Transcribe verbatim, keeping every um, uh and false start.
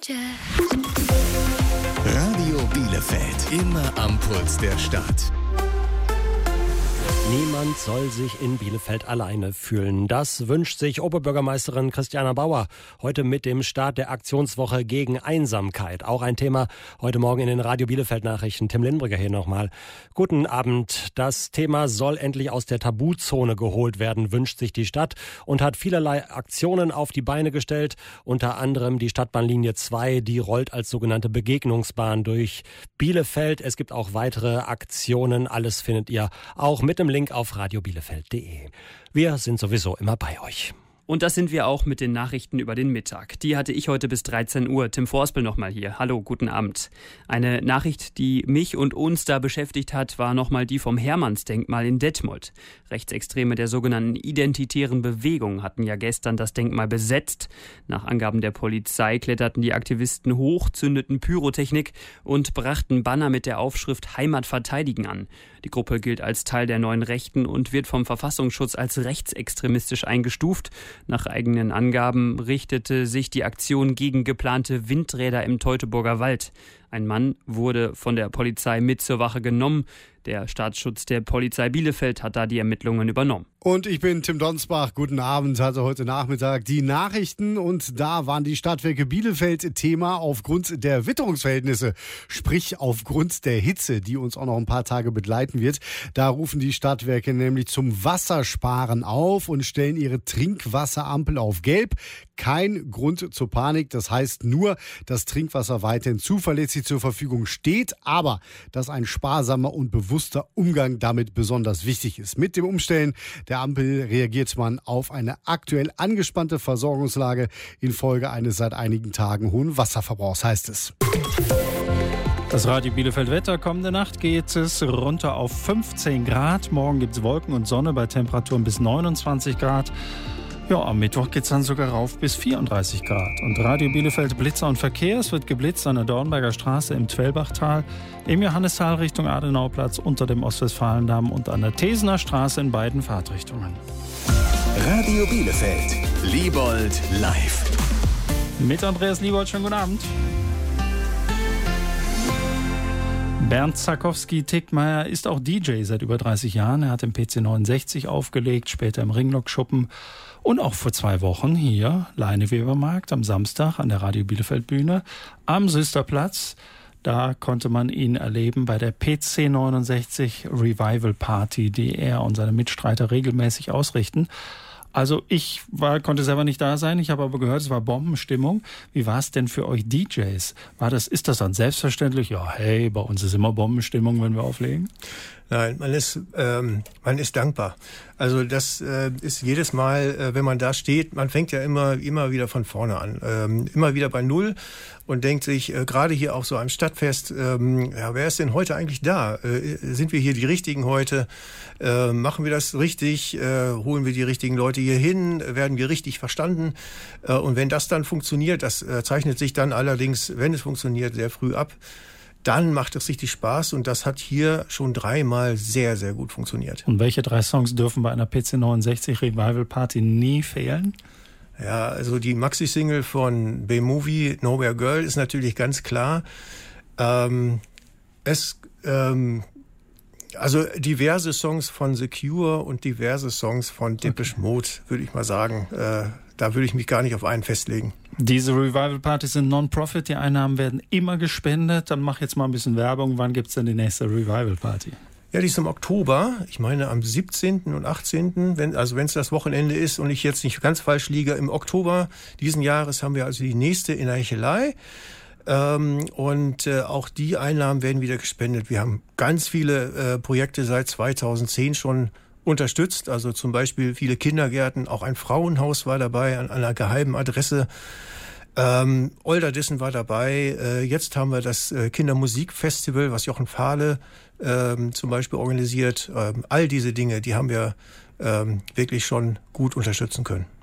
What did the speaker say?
Radio Bielefeld, immer am Puls der Stadt. Niemand soll sich in Bielefeld alleine fühlen. Das wünscht sich Oberbürgermeisterin Christiana Bauer heute mit dem Start der Aktionswoche gegen Einsamkeit. Auch ein Thema heute Morgen in den Radio Bielefeld Nachrichten. Tim Lindbrügger hier nochmal. Guten Abend. Das Thema soll endlich aus der Tabuzone geholt werden, wünscht sich die Stadt und hat vielerlei Aktionen auf die Beine gestellt. Unter anderem die Stadtbahnlinie zwei, die rollt als sogenannte Begegnungsbahn durch Bielefeld. Es gibt auch weitere Aktionen. Alles findet ihr auch mit dem Link auf radio bielefeld punkt de. Wir sind sowieso immer bei euch. Und das sind wir auch mit den Nachrichten über den Mittag. Die hatte ich heute bis dreizehn Uhr. Tim Vorspel nochmal hier. Hallo, guten Abend. Eine Nachricht, die mich und uns da beschäftigt hat, war nochmal die vom Hermannsdenkmal in Detmold. Rechtsextreme der sogenannten identitären Bewegung hatten ja gestern das Denkmal besetzt. Nach Angaben der Polizei kletterten die Aktivisten hoch, zündeten Pyrotechnik und brachten Banner mit der Aufschrift Heimat verteidigen an. Die Gruppe gilt als Teil der neuen Rechten und wird vom Verfassungsschutz als rechtsextremistisch eingestuft. Nach eigenen Angaben richtete sich die Aktion gegen geplante Windräder im Teutoburger Wald. Ein Mann wurde von der Polizei mit zur Wache genommen. Der Staatsschutz der Polizei Bielefeld hat da die Ermittlungen übernommen. Und ich bin Tim Donsbach. Guten Abend, hatte heute Nachmittag die Nachrichten und da waren die Stadtwerke Bielefeld Thema aufgrund der Witterungsverhältnisse, sprich aufgrund der Hitze, die uns auch noch ein paar Tage begleiten wird. Da rufen die Stadtwerke nämlich zum Wassersparen auf und stellen ihre Trinkwasserampel auf Gelb. Kein Grund zur Panik, das heißt nur, dass Trinkwasser weiterhin zuverlässig zur Verfügung steht, aber dass ein sparsamer und bewusster Umgang damit besonders wichtig ist. Mit dem Umstellen der Ampel reagiert man auf eine aktuell angespannte Versorgungslage infolge eines seit einigen Tagen hohen Wasserverbrauchs, heißt es. Das Radio Bielefeld Wetter. Kommende Nacht geht es runter auf fünfzehn Grad. Morgen gibt es Wolken und Sonne bei Temperaturen bis neunundzwanzig Grad. Ja, am Mittwoch geht es dann sogar rauf bis vierunddreißig Grad. Und Radio Bielefeld Blitzer und Verkehr. Es wird geblitzt an der Dornberger Straße im Twellbachtal, im Johannisthal Richtung Adenauplatz unter dem Ostwestfalendamm und an der Tesener Straße in beiden Fahrtrichtungen. Radio Bielefeld, Liebold live. Mit Andreas Liebold, schönen guten Abend. Bernd Zakowski-Tickmeier ist auch D J seit über dreißig Jahren. Er hat im P C neunundsechzig aufgelegt, später im Ringlockschuppen und auch vor zwei Wochen hier, Leinewebermarkt, am Samstag an der Radio Bielefeld Bühne am Süsterplatz. Da konnte man ihn erleben bei der P C neunundsechzig Revival Party, die er und seine Mitstreiter regelmäßig ausrichten. Also ich war, konnte selber nicht da sein, ich habe aber gehört, es war Bombenstimmung. Wie war es denn für euch D Js? War das, ist das dann selbstverständlich? Ja, hey, bei uns ist immer Bombenstimmung, wenn wir auflegen. Nein, man ist ähm, man ist dankbar. Also das äh, ist jedes Mal, äh, wenn man da steht, man fängt ja immer immer wieder von vorne an, ähm, immer wieder bei Null und denkt sich, äh, gerade hier auf so einem Stadtfest, ähm, ja, wer ist denn heute eigentlich da? Äh, sind wir hier die Richtigen heute? Äh, machen wir das richtig? Äh, holen wir die richtigen Leute hier hin? Werden wir richtig verstanden? Äh, und wenn das dann funktioniert, das äh, zeichnet sich dann allerdings, wenn es funktioniert, sehr früh ab. Dann macht es richtig Spaß und das hat hier schon dreimal sehr, sehr gut funktioniert. Und welche drei Songs dürfen bei einer P C neunundsechzig Revival Party nie fehlen? Ja, also die Maxi-Single von B-Movie, Nowhere Girl, ist natürlich ganz klar. Ähm, es, ähm, also diverse Songs von The Cure und diverse Songs von Depeche Okay. Mode, würde ich mal sagen. Äh, da würde ich mich gar nicht auf einen festlegen. Diese Revival-Partys sind Non-Profit, die Einnahmen werden immer gespendet. Dann mach jetzt mal ein bisschen Werbung. Wann gibt es denn die nächste Revival-Party? Ja, die ist im Oktober, ich meine am siebzehnten und achtzehnten, wenn, also wenn es das Wochenende ist und ich jetzt nicht ganz falsch liege, im Oktober diesen Jahres haben wir also die nächste in der Hechelei. Ähm, und äh, auch die Einnahmen werden wieder gespendet. Wir haben ganz viele äh, Projekte seit zweitausendzehn schon unterstützt, also zum Beispiel viele Kindergärten, auch ein Frauenhaus war dabei an einer geheimen Adresse. Ähm, Olderdissen war dabei. Äh, jetzt haben wir das äh, Kindermusikfestival, was Jochen Fahle ähm, zum Beispiel organisiert. Ähm, all diese Dinge, die haben wir ähm, wirklich schon gut unterstützen können.